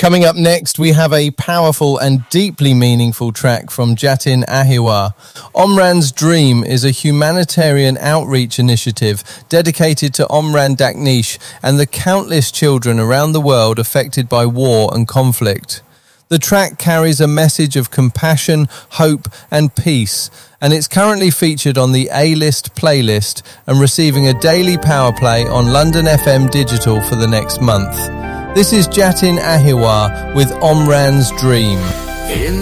Coming up next, we have a powerful and deeply meaningful track from Jatin Ahiwa. Omran's Dream is a humanitarian outreach initiative dedicated to Omran Daknish and the countless children around the world affected by war and conflict. The track carries a message of compassion, hope and peace, and it's currently featured on the A-List playlist and receiving a daily power play on London FM Digital for the next month. This is Jatin Ahiwa with Omran's Dream.